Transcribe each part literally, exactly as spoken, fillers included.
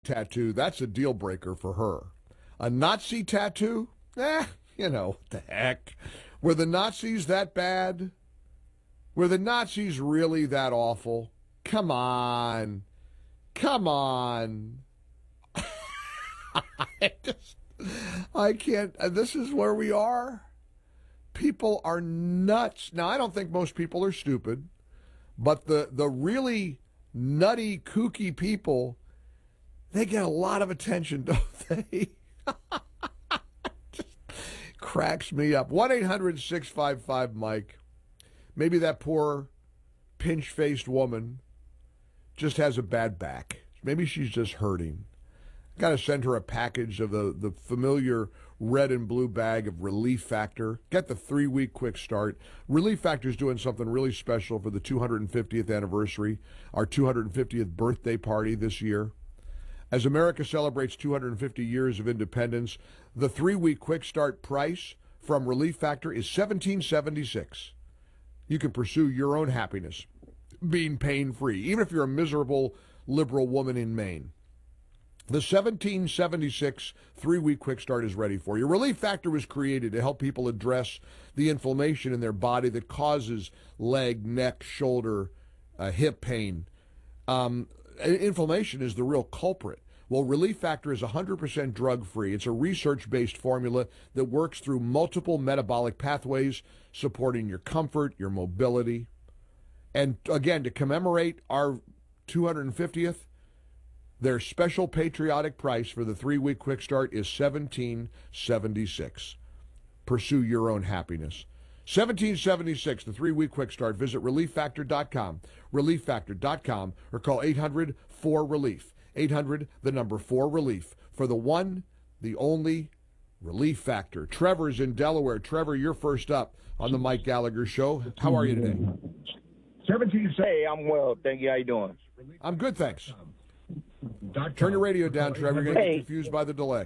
tattoo, that's a deal breaker for her. A Nazi tattoo? Eh, you know, what the heck. Were the Nazis that bad? Were the Nazis really that awful? Come on. Come on. I just, I can't, this is where we are. People are nuts. Now, I don't think most people are stupid, but the, the really nutty, kooky people, they get a lot of attention, don't they? Just cracks me up. one eight hundred six five five Mike. Maybe that poor pinch-faced woman just has a bad back. Maybe she's just hurting. Got to send her a package of the, the familiar red and blue bag of Relief Factor. Get the three-week quick start. Relief Factor is doing something really special for the two hundred fiftieth anniversary, our two hundred fiftieth birthday party this year. As America celebrates two hundred fifty years of independence, the three-week quick start price from Relief Factor is seventeen seventy-six. You can pursue your own happiness, being pain-free, even if you're a miserable liberal woman in Maine. The seventeen seventy-six three-week quick start is ready for you. Relief Factor was created to help people address the inflammation in their body that causes leg, neck, shoulder, uh, hip pain. Um, inflammation is the real culprit. Well, Relief Factor is one hundred percent drug-free. It's a research-based formula that works through multiple metabolic pathways, supporting your comfort, your mobility. And again, to commemorate our two hundred fiftieth, their special patriotic price for the three-week quick start is seventeen seventy-six. Pursue your own happiness. seventeen seventy-six, the three-week quick start. Visit relief factor dot com, relief factor dot com, or call eight hundred four relief. eight hundred, the number four relief. For the one, the only Relief Factor. Trevor's in Delaware. Trevor, you're first up on the Mike Gallagher Show. How are you today? seventeen Hey, I'm well. Thank you. How you doing? I'm good, thanks. Turn your radio down, Trevor. You're going to Hey. get confused by the delay.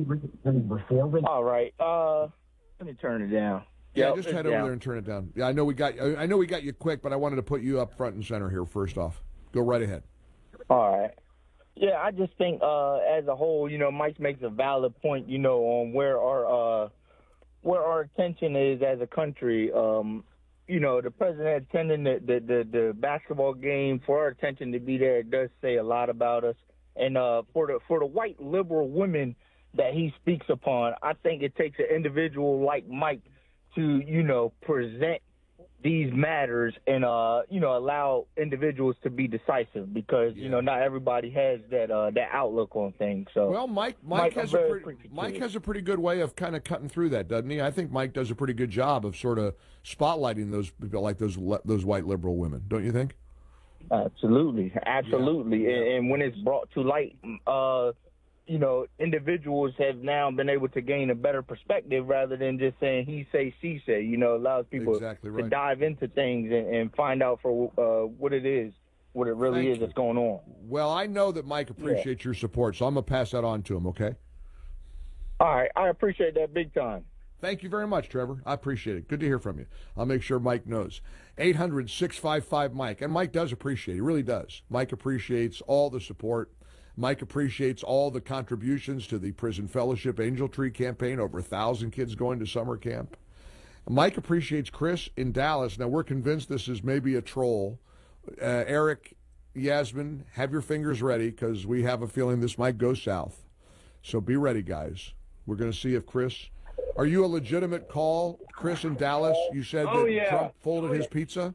All right. Uh, let me turn it down. Yeah, Yep, just it's head over down. there and turn it down. Yeah, I know we got I know we got you quick, but I wanted to put you up front and center here first off. Go right ahead. All right. Yeah, I just think uh, as a whole, you know, Mike makes a valid point, you know, on where our uh, where our attention is as a country. Um, you know, the president attending the, the, the, the basketball game, for our attention to be there, it does say a lot about us. And uh, for the for the white liberal women that he speaks upon, I think it takes an individual like Mike to, you know, present these matters and, uh, you know, allow individuals to be decisive because, Yeah. you know, not everybody has that uh, that outlook on things. So, Well, Mike Mike, Mike, has I'm a very pretty, appreciative. Mike has a pretty good way of kind of cutting through that, doesn't he? I think Mike does a pretty good job of sort of spotlighting those people like those le- those white liberal women, don't you think? absolutely, absolutely. Yeah. And, and when it's brought to light, uh, you know, individuals have now been able to gain a better perspective rather than just saying he say, she say. You know, allows people Exactly to right. dive into things and, and find out for uh, what it is, what it really Thank is you. that's going on. Well, I know that Mike appreciates your support, so I'm going to pass that on to him, okay? All right, I appreciate that big time. Thank you very much, Trevor. I appreciate it. Good to hear from you. I'll make sure Mike knows. eight hundred six five five Mike. And Mike does appreciate it. He really does. Mike appreciates all the support. Mike appreciates all the contributions to the Prison Fellowship Angel Tree campaign, over a thousand kids going to summer camp. Mike appreciates Chris in Dallas. Now, we're convinced this is maybe a troll. Uh, Eric, Yasmin, have your fingers ready because we have a feeling this might go south. So be ready, guys. We're going to see if Chris... Are you a legitimate call, Chris in Dallas? You said Oh, that yeah. Trump folded his pizza?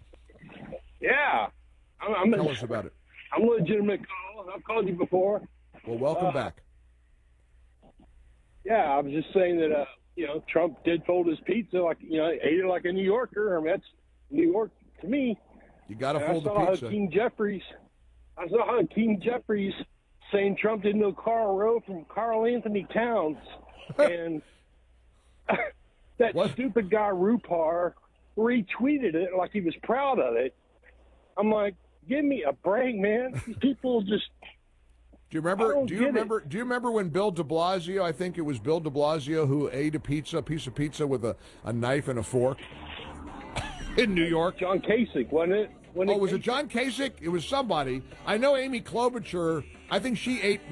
Yeah, I'm, I'm, Tell a, us about it. I'm a legitimate call. I've called you before. Well, welcome Uh, back. Yeah, I was just saying that, uh, you know, Trump did fold his pizza like, you know, ate it like a New Yorker. I mean, that's New York to me. You got to And I fold the saw pizza. Hakeem Jeffries. I saw Hakeem Jeffries saying Trump didn't know Karl Rove from Carl Anthony Towns, and that What? stupid guy Rupar retweeted it like he was proud of it. I'm like, give me a break, man. These people just. Do you I remember? don't Do you get it. remember? Do you remember when Bill De Blasio? I think it was Bill De Blasio who ate a pizza, a piece of pizza with a, a knife and a fork in New York. John Kasich, wasn't it? When Oh, was it John Kasich? It was somebody. I know Amy Klobuchar. I think she ate